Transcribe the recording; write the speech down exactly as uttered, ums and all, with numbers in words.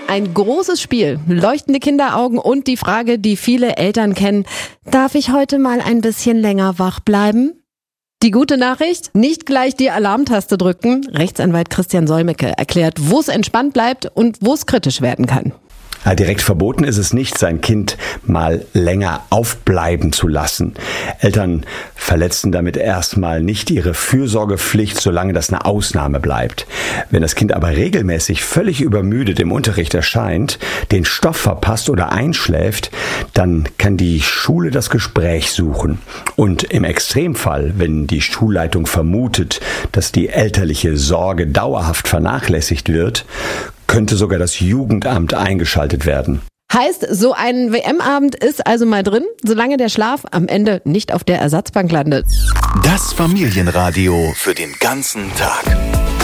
Ein großes Spiel, leuchtende Kinderaugen und die Frage, die viele Eltern kennen: Darf ich heute mal ein bisschen länger wach bleiben? Die gute Nachricht: Nicht gleich die Alarmtaste drücken. Rechtsanwalt Christian Solmecke erklärt, wo es entspannt bleibt und wo es kritisch werden kann. Ja, direkt verboten ist es nicht, sein Kind mal länger aufbleiben zu lassen. Eltern verletzen damit erstmal nicht ihre Fürsorgepflicht, solange das eine Ausnahme bleibt. Wenn das Kind aber regelmäßig völlig übermüdet im Unterricht erscheint, den Stoff verpasst oder einschläft, dann kann die Schule das Gespräch suchen. Und im Extremfall, wenn die Schulleitung vermutet, dass die elterliche Sorge dauerhaft vernachlässigt wird, könnte sogar das Jugendamt eingeschaltet werden. Heißt, so ein W M-Abend ist also mal drin, solange der Schlaf am Ende nicht auf der Ersatzbank landet. Das Familienradio für den ganzen Tag.